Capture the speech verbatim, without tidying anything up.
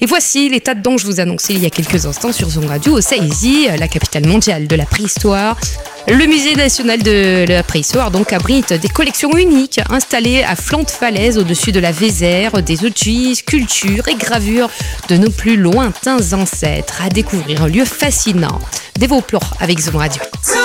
Et voici les tas dont je vous annonçais il y a quelques instants sur Zoom Radio, Saïzi, la capitale mondiale de la préhistoire. Le musée national de la préhistoire donc abrite des collections uniques installées à flanc de falaise au-dessus de la Vézère, des outils, sculptures et gravures de nos plus lointains ancêtres. À découvrir un lieu fascinant. Développons avec Zoom Radio.